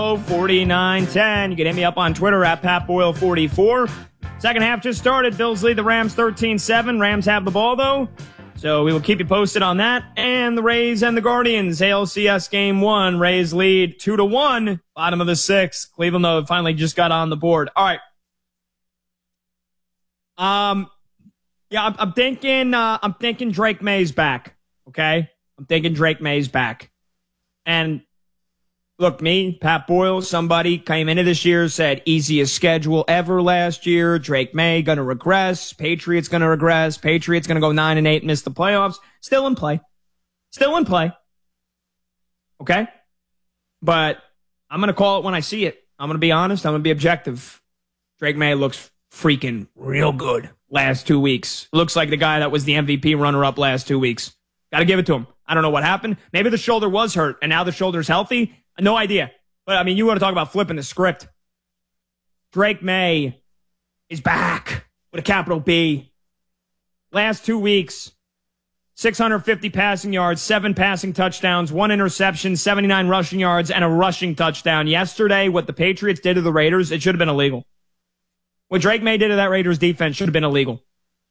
4910. You can hit me up on Twitter at PatBoyle44. Second half just started. Bills lead the Rams 13-7. Rams have the ball, though. So we will keep you posted on that. And the Rays and the Guardians. ALCS Game 1. Rays lead 2-1. Bottom of the sixth. Cleveland, though, finally just got on the board. All right. Yeah, I'm thinking Drake May's back. Okay? I'm thinking Drake May's back. And look, me, Pat Boyle, somebody came into this year, said easiest schedule ever last year. Drake May gonna regress. Patriots gonna regress. Patriots gonna go 9-8, miss the playoffs. Still in play. Still in play. Okay? But I'm gonna call it when I see it. I'm gonna be honest. I'm gonna be objective. Drake May looks freaking real good last 2 weeks. Looks like the guy that was the MVP runner-up last 2 weeks. Gotta give it to him. I don't know what happened. Maybe the shoulder was hurt, and now the shoulder's healthy. No idea. But, I mean, you want to talk about flipping the script. Drake May is back with a capital B. Last 2 weeks, 650 passing yards, 7 passing touchdowns, 1 interception, 79 rushing yards, and a rushing touchdown. Yesterday, what the Patriots did to the Raiders, it should have been illegal. What Drake May did to that Raiders defense should have been illegal.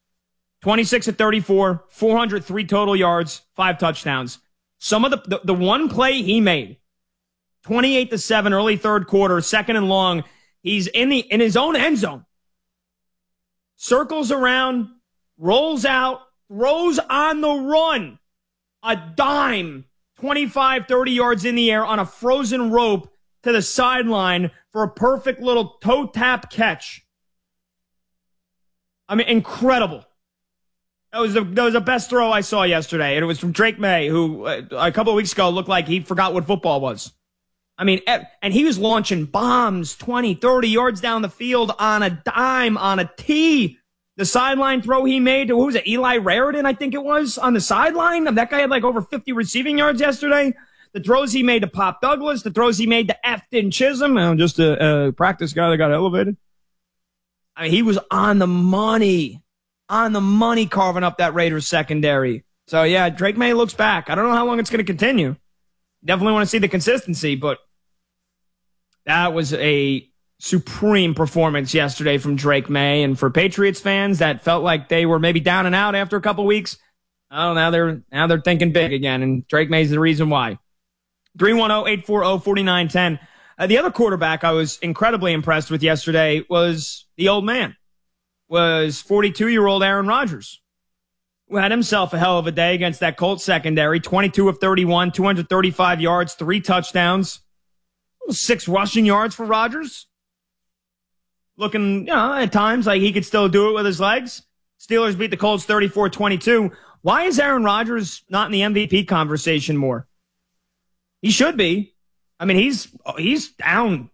26-34, 403 total yards, 5 touchdowns. Some of the one play he made, 28-7, early third quarter, second and long. He's in his own end zone. Circles around, rolls out, throws on the run. A dime, 25, 30 yards in the air on a frozen rope to the sideline for a perfect little toe tap catch. I mean, incredible. That was the best throw I saw yesterday, and it was from Drake May, who a couple of weeks ago looked like he forgot what football was. I mean, and he was launching bombs 20, 30 yards down the field on a dime, on a tee. The sideline throw he made to, who was it, Eli Raritan, I think it was, on the sideline. That guy had like over 50 receiving yards yesterday. The throws he made to Pop Douglas, the throws he made to Efton Chisholm, just a practice guy that got elevated. I mean, he was on the money carving up that Raiders secondary. So, yeah, Drake May looks back. I don't know how long it's going to continue. Definitely want to see the consistency, but that was a supreme performance yesterday from Drake May. And for Patriots fans that felt like they were maybe down and out after a couple weeks, oh, now they're thinking big again, and Drake May's the reason why. 310-840-4910. The other quarterback I was incredibly impressed with yesterday was the old man. Was 42-year-old Aaron Rodgers, who had himself a hell of a day against that Colts secondary. 22 of 31, 235 yards, 3 touchdowns, 6 rushing yards for Rodgers. Looking, at times like he could still do it with his legs. Steelers beat the Colts 34-22. Why is Aaron Rodgers not in the MVP conversation more? He should be. I mean, he's down.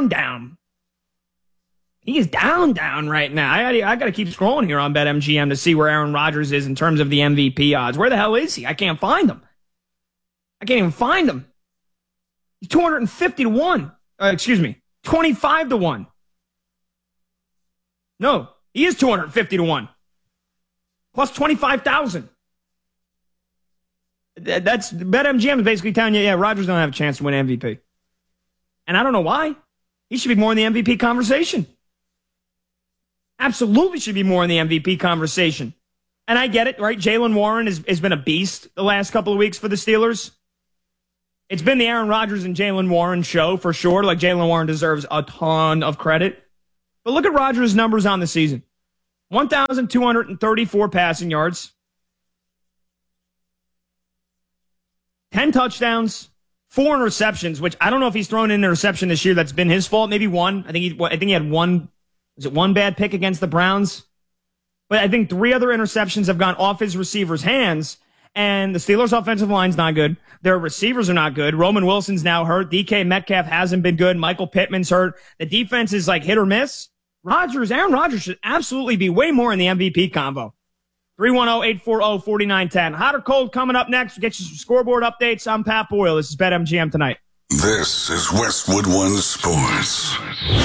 He is down right now. I got to keep scrolling here on BetMGM to see where Aaron Rodgers is in terms of the MVP odds. Where the hell is he? I can't find him. I can't even find him. He's 250-1. 25-1. No, he is 250-1. Plus 25,000. That's BetMGM is basically telling you, Rodgers don't have a chance to win MVP. And I don't know why. He should be more in the MVP conversation. Absolutely should be more in the MVP conversation. And I get it, right? Jaylen Warren has been a beast the last couple of weeks for the Steelers. It's been the Aaron Rodgers and Jaylen Warren show for sure. Like, Jaylen Warren deserves a ton of credit. But look at Rodgers' numbers on the season. 1,234 passing yards. 10 touchdowns. 4 interceptions, which I don't know if he's thrown an interception this year that's been his fault. Maybe one. I think he had one. Was it one bad pick against the Browns? But I think 3 other interceptions have gone off his receivers' hands, and the Steelers' offensive line's not good. Their receivers are not good. Roman Wilson's now hurt. DK Metcalf hasn't been good. Michael Pittman's hurt. The defense is like hit or miss. Aaron Rodgers should absolutely be way more in the MVP combo. 310-840-4910. Hot or cold coming up next. We'll get you some scoreboard updates. I'm Pat Boyle. This is BetMGM Tonight. This is Westwood One Sports.